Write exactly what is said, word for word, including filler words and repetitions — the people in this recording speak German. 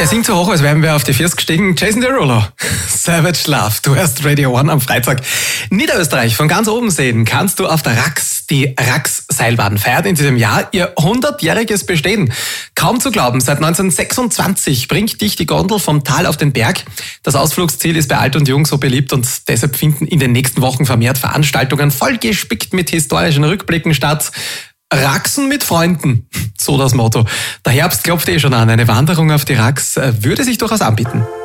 Der singt so hoch, als wären wir auf die Füße gestiegen. Jason Derulo, Savage Love. Du hörst Radio One am Freitag. Niederösterreich von ganz oben sehen kannst du auf der Rax. Die Rax-Seilbahn feiert in diesem Jahr ihr hundertjähriges Bestehen. Kaum zu glauben, seit neunzehnhundertsechsundzwanzig bringt dich die Gondel vom Tal auf den Berg. Das Ausflugsziel ist bei Alt und Jung so beliebt und deshalb finden in den nächsten Wochen vermehrt Veranstaltungen vollgespickt mit historischen Rückblicken statt. Raxen mit Freunden, so das Motto. Der Herbst klopft eh schon an. Eine Wanderung auf die Rax würde sich durchaus anbieten.